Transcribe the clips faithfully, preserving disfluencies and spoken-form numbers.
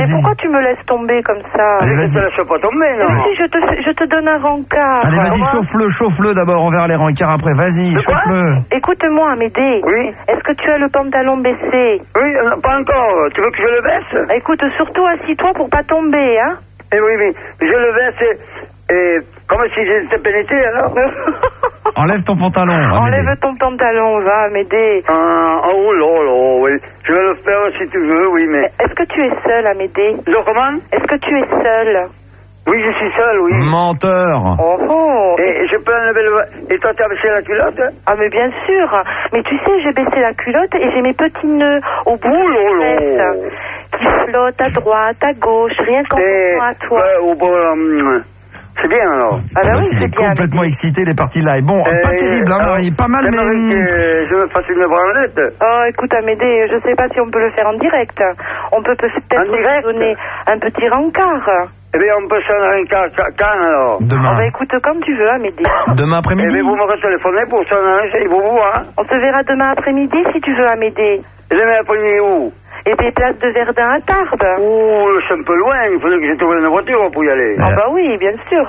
Mais pourquoi tu me laisses tomber comme ça? Allez, vas-y. Je te laisse pas tomber, non? Mais si, je te, je te donne un rencard. Allez, vas-y, chauffe-le, chauffe-le d'abord, on verra les rencarts après. Vas-y, chauffe-le. Écoute-moi, Amédée. Oui. Est-ce que tu as le pantalon baissé? Oui, euh, pas encore. Tu veux que je le baisse? Écoute, surtout assis-toi pour pas tomber, hein? Eh oui, oui. Je le baisse et, et comme si j'étais pénétré, alors. Enlève ton pantalon. Enlève Amédée. ton pantalon, va, Amédée. Ah, oh là là, oui. Je vais le faire si tu veux, oui, mais... Est-ce que tu es seul, Amédée? Je recommande? Est-ce que tu es seul? Oui, je suis seul, oui. Menteur. Oh, oh. Et je peux enlever le... Et toi, tu as baissé la culotte? Ah, mais bien sûr. Mais tu sais, j'ai baissé la culotte et j'ai mes petits nœuds au bout Oh là là. des fesses qui flottent à droite, à gauche, rien qu'en Et... pensant à toi. Ouais, au bon... euh, c'est bien, alors. Ah bah oui, il c'est est bien. complètement excité, il est parti live. Bon, Euh, pas terrible, hein, alors, Marie, pas mal, mais... j'aimerais que je me fasse une branlette. Oh, écoute, Amédée, je sais pas si on peut le faire en direct. On peut peut-être En direct donner un petit rencard. Eh bien, on peut s'en aller quand, quand, alors? Oh, Demain. bah écoute, comme tu veux, Amédée. Demain Eh après-midi. bien, vous me retéléphonez pour s'en aller chez vous, hein? On se verra demain après-midi si tu veux, Amédée. Et demain après-midi où? Et des places de Verdun à Tarbes. Ouh, c'est un peu loin, il faudrait que je trouve une voiture pour y aller. Ah bah oui, bien sûr.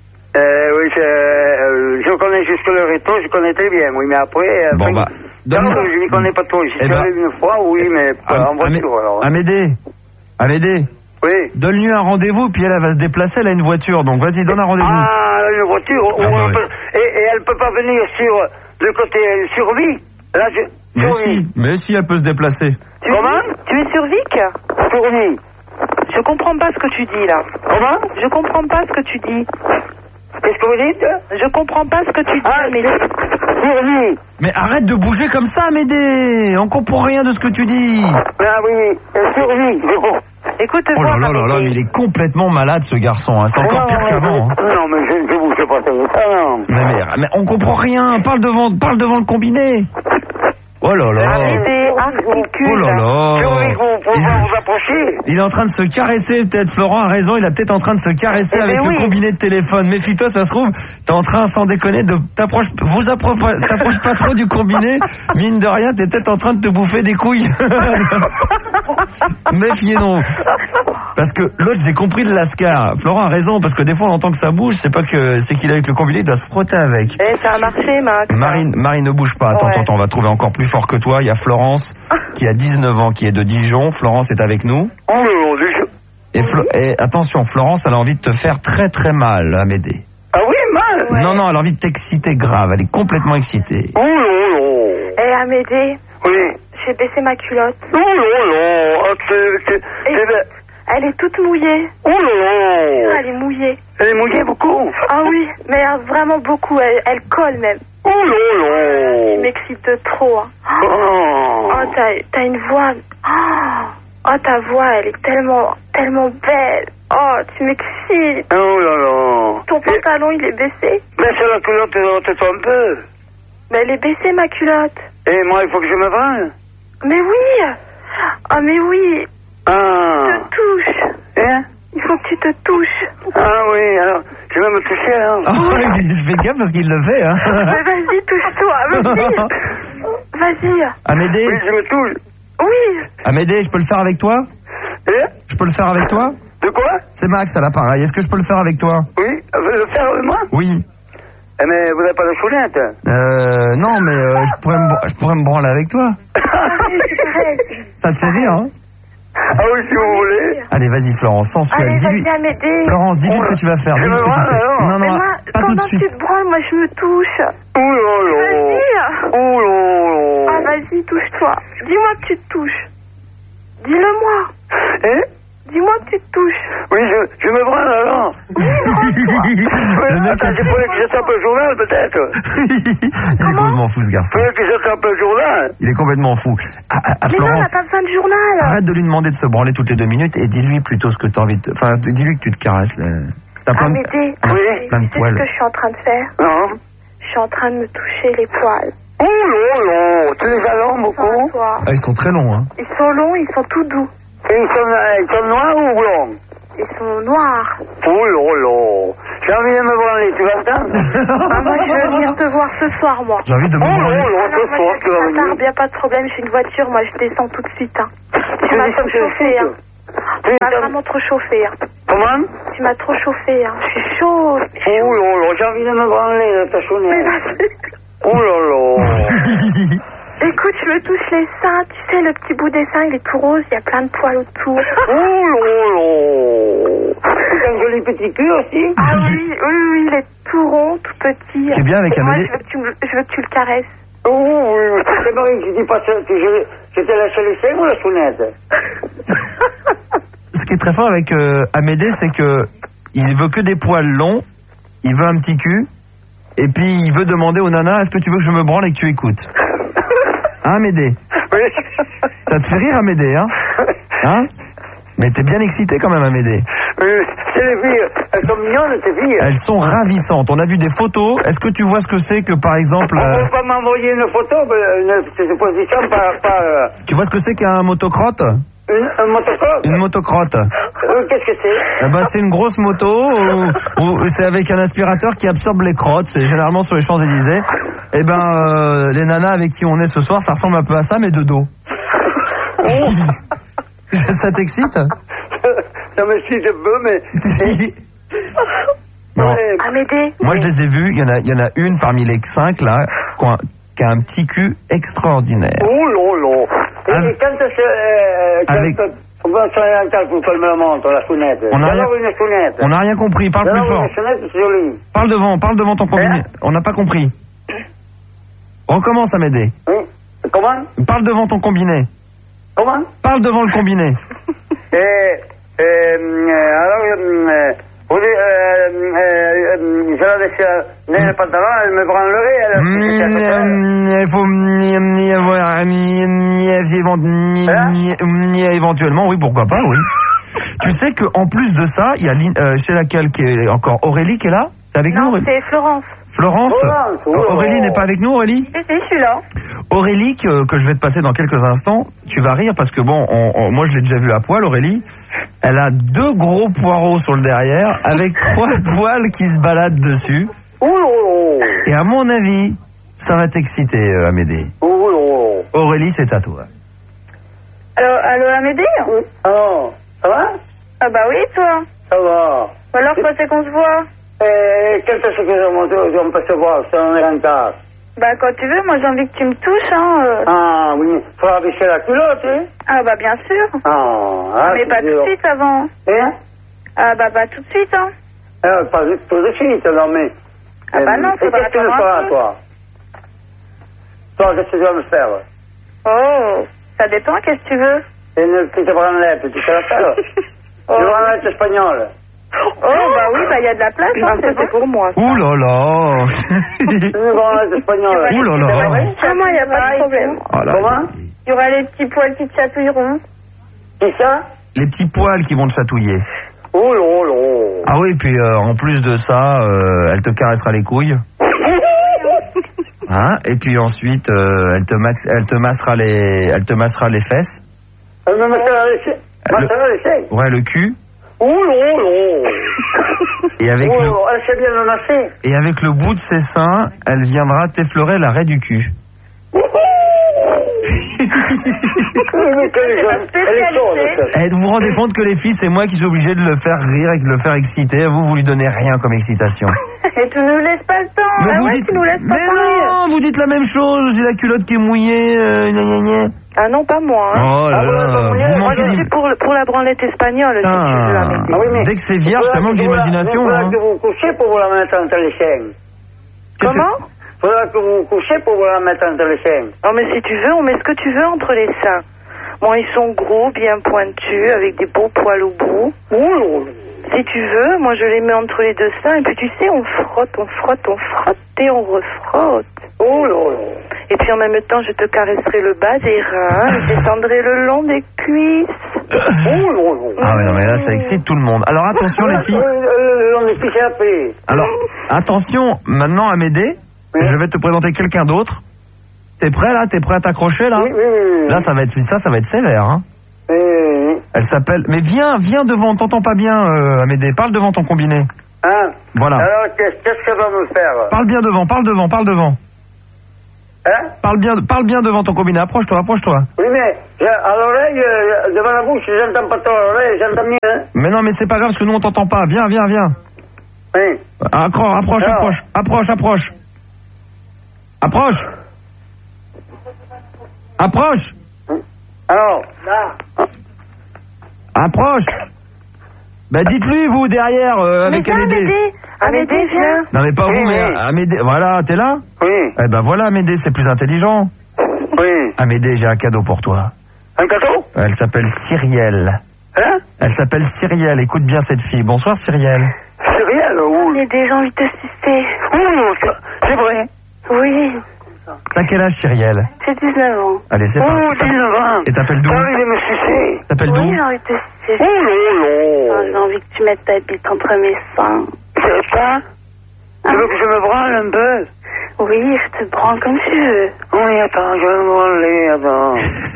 Euh, oui, c'est, euh, je connais jusque le réto, je connais très bien, oui, mais après... Euh, Bon, enfin, bah, non, donne- je n'y connais pas trop, j'y Eh suis ben- allé une fois, oui, mais pas Am- en voiture, Amé- alors. Amédée. Amédée. Oui. Donne-lui un rendez-vous, puis elle, elle va se déplacer, elle a une voiture, donc vas-y, donne un rendez-vous. Ah, une voiture, Ah, où bah on ouais. peut, et, et elle peut pas venir sur le côté euh, survie. Là, je, mais survie. si, mais si, elle peut se déplacer. Tu Comment? es, tu es sur Vic? Survie. Je comprends pas ce que tu dis, là. Comment? Je comprends pas ce que tu dis. Qu'est-ce que vous dites? Je comprends pas ce que tu dis, Ah, Amédée. survie. Mais arrête de bouger comme ça, Amédée. On comprend rien de ce que tu dis. Ah oui, euh, survie, je comprends. Écoute, Oh là voir, là là là, Amédée. mais il est complètement malade, ce garçon. Hein. C'est encore non, pire non, qu'avant. Hein. Non, mais je ne vous fais pas ça, non. Mais, mais, mais on comprend rien. Parle devant, parle devant le combiné. Oh là là. Amédée, articule. Oh là là. Survie, vous pouvez Il- vous approcher. Il est en train de se caresser, peut-être Florent a raison, il est peut-être en train de se caresser Eh avec ben le oui. combiné de téléphone. Méfie-toi, ça se trouve, t'es en train, sans déconner, de t'approche, vous appro- t'approches pas trop du combiné, mine de rien, t'es peut-être en train de te bouffer des couilles. Méfiez-nous. Parce que l'autre, j'ai compris de Lascar. Florent a raison, parce que des fois on entend que ça bouge, c'est pas que c'est qu'il est avec le combiné, il doit se frotter avec. Eh, ça a marché, Max. Marine, Marine ne bouge pas. Attends, Ouais. attends, attends, on va trouver encore plus fort que toi. Il y a Florence, qui a dix-neuf ans, qui est de Dijon. Florence est avec nous. Oh là là, déjà. Et, Flo- et attention, Florence, elle a envie de te faire très très mal, à m'aider. Ah oui, mal. Non, non, elle a envie de t'exciter grave. Elle est complètement excitée. Oh là là. Eh, Amédée, Oui. j'ai baissé ma culotte. Oh là là. Ah, c'est- c'est- Et- eh ben, Elle est toute mouillée. oh là là. Elle est mouillée. Elle est mouillée beaucoup. Ah oui, mais euh, vraiment beaucoup. Elle, elle colle même. Oh là Tu là. m'excites trop. Hein. Oh. Oh, t'as, t'as une voix. Oh, oh, ta voix, elle est tellement, tellement belle. Oh, tu m'excites. Oh là là. Ton pantalon, il est baissé. Baisse la culotte, ôte-toi un peu. Mais elle est baissée, ma culotte. Et moi, il faut que je me branle. Mais oui. Ah, mais oui. Ah. Je te touche. Hein? Il faut que tu te touches. Ah oui, alors, je vais me toucher, alors. Oh, il fait gaffe parce qu'il le fait, hein. Mais vas-y, touche-toi. Vas-y. Vas-y. Amédée, Oui, je me touche. Oui. Amédée, je peux le faire avec toi? Hein? Je peux le faire avec toi? De quoi? C'est Max à l'appareil. Est-ce que je peux le faire avec toi? Oui, vous le faire avec moi? Oui. Eh, mais vous n'avez pas de choulette? Euh, non, mais euh, je pourrais me, br- je pourrais me branler avec toi. C'est pareil. Ça te fait rire, hein? Ah oui, si vous voulez. Allez, vas-y, Florence, sensuelle. Allez, Dis-lui. vas-y, Amédée. Florence, dis-lui ce que tu vas faire. Je Dis-lui me ce que tu branle, fais. alors. Non, Mais non, moi, pas tout de pendant que suite. tu te branles, moi, je me touche. Oh là là. Vas-y. Oh là Ah, là. vas-y, touche-toi. Dis-moi que tu te touches. Dis-le-moi. Hein? Dis-moi que tu te touches. Oui, je, je me branle, alors. Oui, branle-toi. Oui, Le mec attends, a- il faudrait que je tape le journal, peut-être. Il est complètement fou, ce Il garçon. faudrait que je tape le journal. Il est complètement fou. Ah, ah, ah, Mais non, on n'a Florence, pas besoin de journal. arrête de lui demander de se branler toutes les deux minutes et dis-lui plutôt ce que tu as envie de... Enfin, dis-lui que tu te caresses. Là. T'as plein de... Amédée, Ah, oui. plein de tu sais poils. ce que je suis en train de faire? Non. Je suis en train de me toucher les poils. Oh là là. Tu les as longs, beaucoup? Toi. Ah, ils sont très longs, hein. Ils sont longs, ils sont tout doux. Et ils sont, euh, ils sont noirs ou blancs? Ils sont noirs. Oh là là. J'ai envie de me branler, tu vas attendre? Ah, moi, je vais venir te voir ce soir, moi. J'ai envie de me Oh là branler. là, Alors, ce moi, soir, je tu vas suis venir. il n'y a pas de problème, j'ai une voiture, moi, je descends tout de suite. Hein. Tu Je vas descends te tout de chauffer, suite. hein. Tu m'as vraiment trop chauffé. Hein. Comment? Tu m'as trop chauffé. Hein. Je suis chaud. Oh là là, j'ai envie de me branler de ta sonnette. Oh là là. Écoute, je me touche les seins. Tu sais, le petit bout des seins, il est tout rose. Il y a plein de poils autour. Oh là là. C'est un joli petit cul aussi. Ah oui, oui, oui, il est tout rond, tout petit. Ce qui est bien avec Et moi, Amédée- je veux, que tu, me- je veux que tu le caresses. Oh oui, c'est vrai que je dis pas ça, que je, je t'ai lâché les seins ou la sonnette? Ce qui est très fort avec euh, Amédée, c'est que il veut que des poils longs, il veut un petit cul, et puis il veut demander aux nanas, est-ce que tu veux que je me branle et que tu écoutes? Hein, Amédée? Oui. Ça te fait rire, Amédée, hein? Hein? Mais t'es bien excité quand même, Amédée. Euh, c'est les filles, elles sont mignonnes, ces filles. Elles sont ravissantes. On a vu des photos. Est-ce que tu vois ce que c'est que, par exemple... On euh, peut pas m'envoyer une photo, mais une, une position par, par euh, tu vois ce que c'est qu'un motocrotte? une, un motocrotte. Une motocrotte. Euh, Qu'est-ce que c'est? Eh ben, c'est une grosse moto où, où c'est avec un aspirateur qui absorbe les crottes. C'est généralement sur les Champs-Élysées. Eh ben, euh, les nanas avec qui on est ce soir, ça ressemble un peu à ça, mais de dos. Ça t'excite? Ça me suit un peu, mais... Non. Ouais. Amédée. Moi, je les ai vus. Il y en a, il y en a une parmi les cinq là, qui a, qui a un petit cul extraordinaire. Oh là là. Et, Avec- et quand c'est... Euh, quand, Avec- quand, quand c'est un cas pour qu'elle me la montre, la sonnette. On a Alors rien- une sonnette. On n'a rien compris. Parle plus Alors fort. une sonnette, c'est joli. Parle devant. Parle devant ton combiné. Hein? On n'a pas compris. Recommence à m'aider. Oui. Comment? Parle devant ton combiné. Comment? Parle devant le combiné. Et, et, euh, alors, euh, vous dites, euh, euh, euh, je la laisse euh, dans le pantalon, elle me branlerait, elle... Mm, Il faut mm, y avoir mm, évent- mm, éventuellement, oui, pourquoi pas, oui. Tu sais que en plus de ça, il y a Lin- euh, chez laquelle qui est encore Aurélie qui est là. T'es avec nous, Non, Aurélie? c'est Florence. Florence. Florence, oui. Aurélie n'est pas avec nous, Aurélie? Si, si, je suis là. Aurélie, que, que je vais te passer dans quelques instants, tu vas rire parce que bon, on- on- moi je l'ai déjà vue à poil, Aurélie. Elle a deux gros poireaux sur le derrière avec trois poils qui se baladent dessus. Oh là là. Et à mon avis, ça va t'exciter, euh, Amédée. Oh là là. Aurélie, c'est à toi. Allô, allô Amédée? Alors, ça va? Ah bah oui, toi. Ça va. Alors, quand c'est qu'on se voit? Et quand est-ce que on peut se voir? C'est un rentard. Bah quand tu veux, moi j'ai envie que tu me touches, hein. euh. Ah oui, faut abaisser la culotte, hein? Ah bah bien sûr. Ah, ah Mais c'est pas tout dur. de suite avant. Hein? Ah bah pas tout de suite, hein. Ah, pas de- tout de suite, non mais... Ah bah non, et faudra qu'est-ce que tu me attendre un feras, peu. toi? Toi, qu'est-ce que tu vas me faire? Oh, ça dépend, qu'est-ce que tu veux? Une petite branlette, tu sais la faire? Oh. Une branlette espagnole. Oh bah oui, bah il y a de la place, hein, c'est bon. pour moi. Ouh là là. Une branlette espagnole. Ouh là là. Ah moi, il n'y a pas de problème. Oh là, Comment? Il y aura les petits poils qui te chatouilleront. Qui ça? les petits poils qui vont te chatouiller. Oh là là. Ah oui, puis euh, en plus de ça, euh, elle te caressera les couilles. Hein, et puis ensuite, euh, elle te max, elle te massera les, elle te massera les fesses. Elle me mettra les seins. Le- Mettra les seins. Ouais, le cul. Oh là là. Et avec Oh le, là, elle sait bien le masser. et avec le bout de ses seins, elle viendra t'effleurer l'arrêt du cul. Mais quelle est jeune. Elle est sourde, celle. Et vous vous rendez compte que les filles, c'est moi qui suis obligé de le faire rire et de le faire exciter. Vous, vous lui donnez rien comme excitation. Et tu nous laisses pas le temps. Mais ah vous ouais, dites, tu nous laisses pas mais parler. non, vous dites la même chose. J'ai la culotte qui est mouillée. Euh, gna, gna, gna. Ah non, pas moi. Hein. Oh là Ah ouais, là, pas mouillée, vous moi, Moi, manquez je d'im- suis pour, le- pour la branlette espagnole, si tu veux, Putain. Amédée. Ah oui, mais- Dès que c'est vierge, ça Faudra manque que vous la- d'imagination. Faudra Hein. que vous couchez pour vous la mettre entre les seins. Qu'est-ce que- Comment? Faudra que vous couchez pour vous la mettre entre les seins. Non, mais si tu veux, on met ce que tu veux entre les seins. Bon, ils sont gros, bien pointus, avec des beaux poils au bout. Oh là là. Si tu veux, moi je les mets entre les deux seins, et puis tu sais, on frotte, on frotte, on frotte, et on refrotte. Oh là là. Et puis en même temps, je te caresserai le bas des reins, je descendrai le long des cuisses. Oh là là. Ah ouais, non, mais là, ça excite tout le monde. Alors attention, les filles. Euh, On est plus après. Alors, attention, maintenant, Amédée, Oui. je vais te présenter quelqu'un d'autre. T'es prêt, là? T'es prêt à t'accrocher, là? Oui, oui, oui. Là, ça va être, ça, ça va être sévère, hein. Oui, oui, oui. Elle s'appelle... Mais viens, viens devant, t'entends pas bien, euh, Amédée. Parle devant ton combiné. Hein? Voilà. Alors, qu'est-ce qu'est-ce qu'elle va me faire? Parle bien devant, parle devant, parle devant. Hein? Parle bien, parle bien devant ton combiné. Approche-toi, approche-toi. Oui, mais À l'oreille, euh, devant la bouche, j'entends pas trop à l'oreille, j'entends mieux. Hein. Mais non, mais c'est pas grave, parce que nous, on t'entend pas. Viens, viens, viens. Oui. Accro, approche, Alors. approche, approche, approche. Approche. Approche. Alors, là. Approche. Bah dites-lui, vous, derrière, euh, avec Mais viens, Amédée. Amédée. Amédée, viens. Non, mais pas Oui, vous, mais oui. Amédée. Voilà, t'es là? Oui. Eh ben voilà, Amédée, c'est plus intelligent. Oui. Amédée, j'ai un cadeau pour toi. Un cadeau? Elle s'appelle Cyrielle. Hein? Elle s'appelle Cyrielle. Écoute bien cette fille. Bonsoir, Cyrielle. Cyrielle, ou... Amédée, j'ai envie de te sucer. Ouh, ça- c'est vrai. Oui, T'as quel âge, Cyrielle? j'ai dix-neuf ans. Allez, c'est Oh, parti. dix-neuf ans. Et t'appelles d'où? T'as envie de me sucer? T'appelles Oui, d'où? j'ai envie de te sucer. Oh là J'ai là. envie que tu mettes ta bite entre mes seins. C'est ça? Tu veux que je me branle un peu? Oui, je te branle comme tu veux. Oui, attends, je vais me branler, attends.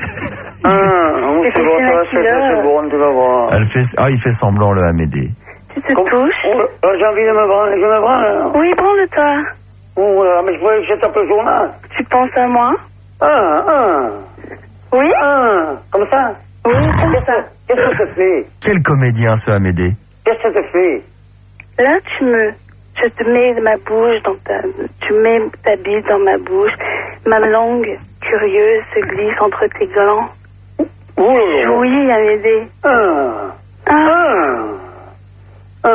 Ah, oui, Et c'est puis bon, c'est ça va, ma c'est culotte. c'est bon, tu vas voir. Elle fait... Ah, il fait semblant, le Amédée. Tu te Comme- touches. Oh, là, j'ai envie de me branler, je me branle. alors. Oui, branle-toi. Oh là, mais je voulais que je tape le journal. Tu penses à moi? Ah, ah, Oui? ah, comme ça. Oui, comme ça. Qu'est-ce que ça te fait? Quel comédien, ce Amédée. Qu'est-ce que ça te fait? Là, tu me... Je te mets ma bouche dans ta... Tu mets ta bite dans ma bouche. Ma langue curieuse se glisse entre tes glands. Oh là là. Oui, Amédée. Ah, Ah, ah, ah.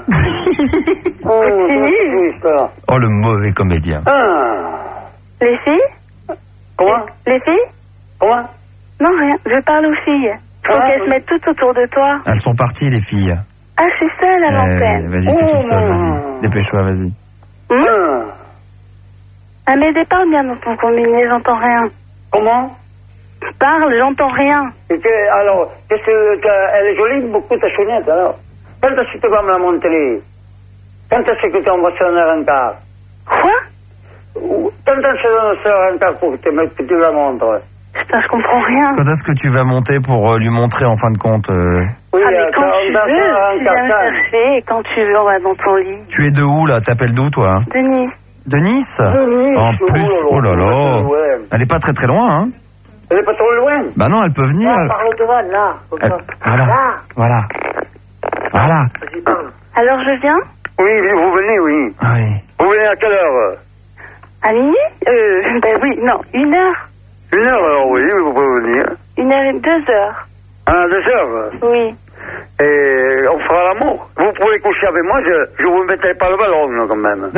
Oh, Continue. c'est une histoire. Oh, le mauvais comédien. Ah. les filles? Comment? Les filles? Comment? Non, rien. Je parle aux filles. Faut Ah, qu'elles oui. se mettent toutes autour de toi. Elles sont parties, les filles. Ah, je suis seule à Eh, l'antenne. vas-y, t'es toute seule, Oh. vas-y. Dépêche-toi, vas-y. Hum? Ah. Amédée, parle bien dans ton combiné, j'entends rien. Comment? Parle, j'entends rien. Et que, alors, qu'est-ce que, que- elle est jolie, beaucoup ta chounette, alors. Quand est-ce que tu vas me la montrer? Quand est-ce que tu vas faire un rencard? Quoi? Ou- Quand est-ce que tu vas faire un rencard pour que tu me- que tu la montres? Putain, je comprends rien. Quand est-ce que tu vas monter pour euh, lui montrer, en fin de compte euh, Oui, Ah, mais euh, quand tu dans veux, un tu viens me rencard. chercher, et quand tu veux, on va dans ton lit. Tu es de où, là? T'appelles d'où, toi? Denis, De Nice? Nice. En plus, oh là là. Ouais. Elle est pas très très loin, hein? Elle est pas trop loin. Bah non, elle peut venir. Là, elle- parle devant, là. Comme elle- ça. Voilà, Là. voilà. Voilà. Vas-y, parle. alors je viens? Oui, vous venez, oui. Oui. Vous venez à quelle heure? À minuit? Euh, ben oui, non, une heure. Une heure, alors, oui, vous pouvez venir. Une heure et deux heures. Ah, deux heures. Oui. Et on fera l'amour. Vous pouvez coucher avec moi, je, je vous mettrai pas le ballon, quand même.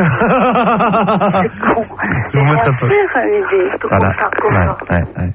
C'est con. Je vous mettrai pas. Bien sûr, Amédée. Voilà. Comme ça, Ouais, ouais, ouais.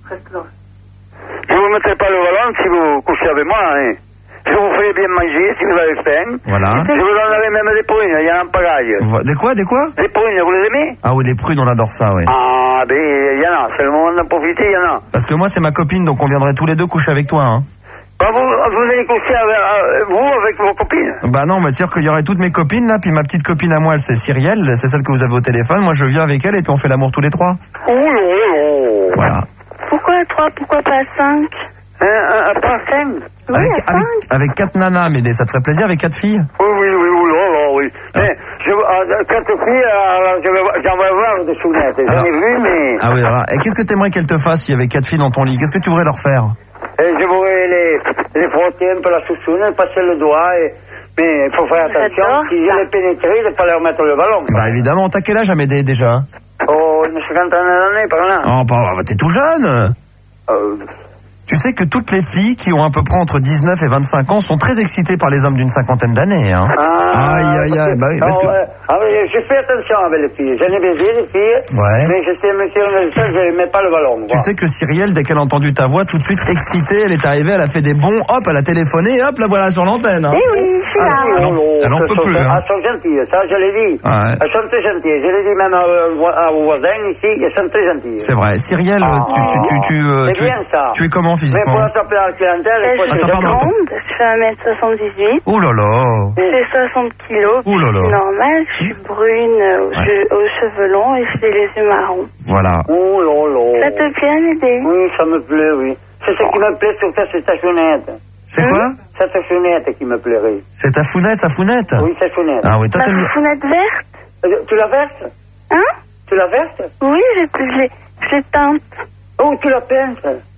Je vous mettrai pas le ballon si vous couchez avec moi, hein. Je vous ferai bien manger si vous avez faim. Voilà. Je vous donnerai même des prunes, il y en a un pagaille. Vo- Des quoi, des quoi? Des prunes, vous les aimez? Ah oui, des prunes, on adore ça, oui. Ah, ben, il y en a. C'est le moment d'en profiter, il y en a. Parce que moi, c'est ma copine, donc on viendrait tous les deux coucher avec toi, hein. Bah, vous, vous allez coucher avec, euh, vous avec vos copines? Bah non, bah c'est-à-dire qu'il y aurait toutes mes copines, là, puis ma petite copine à moi, elle, c'est Cyrielle, c'est celle que vous avez au téléphone. Moi, je viens avec elle et puis on fait l'amour tous les trois. Oh là là. Voilà. Pourquoi trois? Pourquoi pas cinq? Un, un, un pas cinq? Oui, avec, à avec, cinq. avec quatre nanas, mais des- ça te ferait plaisir avec quatre filles? Oui, oui, oui, oui, oh là, oui. Mais, je, euh, quatre filles, alors, je vais, j'en vais voir des sounettes. J'en Alors- ai vu, mais, Ah oui, alors, et qu'est-ce que t'aimerais qu'elles te fassent s'il y avait quatre filles dans ton lit? Qu'est-ce que tu voudrais leur faire? et je voudrais les, les frotter un peu la souchoune, passer le doigt, et, mais il faut faire attention, J'adore si ça. je les pénétrer, de ne pas leur mettre le ballon. Bah évidemment, t'as quel âge à m'aider déjà? Oh, une cinquantaine d'années, par là. Oh, bah, bah, t'es tout jeune! Euh, Tu sais que toutes les filles qui ont à peu près entre dix-neuf et vingt-cinq ans sont très excitées par les hommes d'une cinquantaine d'années, hein. ah, Aïe, aïe, aïe, bah oui, parce non, que- ouais. Ah, mais je fais attention avec les filles. J'en ai baisé les filles, Ouais. mais je sais, monsieur, je ne mets pas le ballon. Tu sais que Cyrielle, dès qu'elle a entendu ta voix, tout de suite excitée, elle est arrivée, elle a fait des bons, hop, elle a téléphoné, et hop, la voilà sur l'antenne. Hein. Eh oui, je suis là. Elle en- elle en peut plus, hein. Elles sont gentilles, ça je l'ai dit. Ouais. Elles sont très gentilles. Je l'ai dit même à, à, aux voisins ici, elles sont très gentilles. C'est vrai. Cyrielle, Ah. tu, tu, tu, tu, euh, C'est tu, bien, ça. tu es comment Mais physiquement? pour attraper la clientèle, il faut Je être Attends, suis pardon, gentil. grande, je fais un mètre soixante-dix-huit. Oh là là. Je fais soixante kilos, Ouh là là. je suis normale, je suis brune, euh, aux, Ouais. cheveux, aux cheveux longs et j'ai les yeux marrons. Voilà. Oh là là. Ça te plaît, Amédée? Oui, ça me plaît, oui. C'est ce qui me plaît sur ta stationnette. C'est Hein? quoi? Cette stationnette qui me plairait. C'est ta founette, sa founette? Oui, stationnette. Ah oui, toi Ma t'aimes... foufounette verte? Euh, Tu la verses? Hein? Tu la verses? Oui, je, je l'ai je l'ai teinte. Oh, tu la pinces?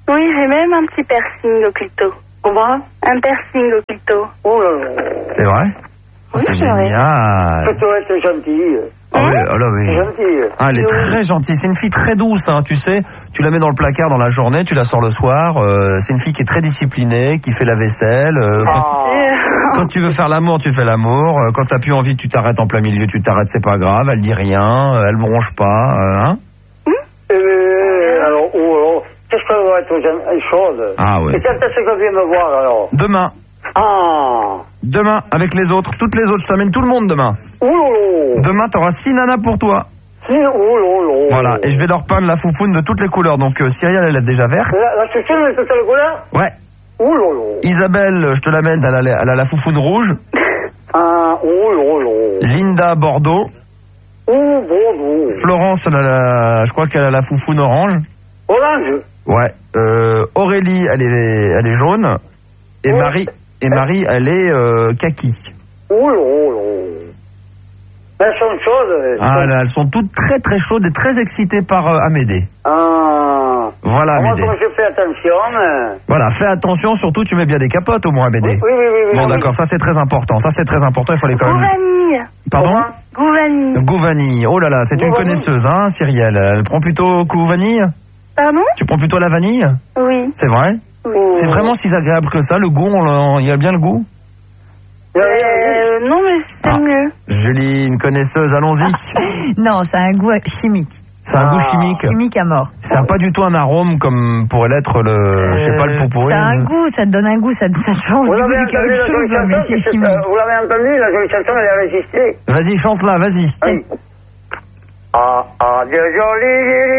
Oui, j'ai même un petit piercing au clito. Comment? Un piercing au clito. Oh là là. C'est vrai? Oui, C'est c'est vrai. génial. Ça doit être gentil. Ah oui, oh là oui. C'est gentil. Ah, elle est très gentille. C'est une fille très douce, hein, tu sais. Tu la mets dans le placard dans la journée, tu la sors le soir. Euh, c'est une fille qui est très disciplinée, qui fait la vaisselle. Euh, quand, Ah. quand tu veux faire l'amour, tu fais l'amour. Euh, quand t'as plus envie, tu t'arrêtes en plein milieu, tu t'arrêtes, c'est pas grave. Elle dit rien, euh, elle bronche pas, euh, hein. Euh, alors, oh, alors, qu'est-ce qu'elle va être gen- chaude? Ah ouais, Et quand est-ce qu'elle vient me voir alors? Demain, Ah. demain, avec les autres, toutes les autres, je t'amène tout le monde demain. Oh là là. Demain, t'auras six nanas pour toi. Si, oh là là. Voilà, et je vais leur peindre la foufoune de toutes les couleurs. Donc euh, Cyrielle, elle est déjà verte. La, la chouchoune, elle est toute à la couleur? Ouais. Oh là là. Isabelle, je te l'amène, elle a, la- elle a la foufoune rouge. Ah, oh là là. Linda, Bordeaux. Oh, Bordeaux. Florence, elle a la, je crois qu'elle a la foufoune orange. Orange. Ouais. Euh, Aurélie, elle est, elle est jaune. Et Oh. Marie, et Marie, elle est euh, kaki. Oh là là. Elles sont chaudes. elles Ah sont- là, elles sont toutes très très chaudes et très excitées par euh, Amédée. Ah. Voilà Moi, Amédée. comme je fais attention. euh, Voilà, fais attention, surtout tu mets bien des capotes au moins Oui, Amédée. oui, oui, oui, oui. Bon oui. d'accord, ça c'est très important. Ça c'est très important, il fallait quand même. Gouvani. Pardon? Gouvani. Gouvani. Oh là là, c'est une Gouvani. connaisseuse, hein, Cyrielle. Elle prend plutôt coup vanille? Pardon? Tu prends plutôt la vanille? Oui. C'est vrai? Oui. C'est vraiment si agréable que ça, le goût, on l'en- il y a bien le goût? Il y a rien à dire. Euh, non, mais c'est Ah. mieux. Julie, une connaisseuse, allons-y. Non, ça a un goût chimique. C'est un Ah. goût chimique. Chimique à mort. Ça n'a pas du tout un arôme comme pourrait l'être le, je sais pas, le pourpourri. Ça a un goût, ça te donne un goût, ça, ça change Vous du goût l'avez du entendu, la caoutchouc, jolie là, mais chanson, c'est que- chimique. euh, vous l'avez entendu, la jolie chanson, elle est enregistrée. Vas-y, chante-la, vas-y. Oui. Ah, adieu joli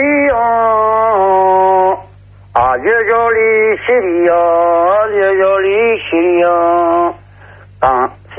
Gélion, adieu joli Chélion, adieu joli Chélion. Quand